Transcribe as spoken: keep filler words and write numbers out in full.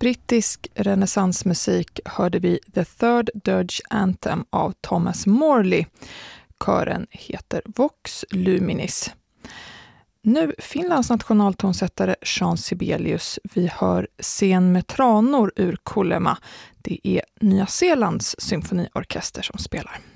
brittisk renässansmusik hörde vi The Third Dirge Anthem av Thomas Morley. Kören heter Vox Luminis. Nu Finlands nationaltonsättare Jean Sibelius. Vi hör Scen med tranor ur Kollema. Det är Nya Zeelands symfoniorkester som spelar.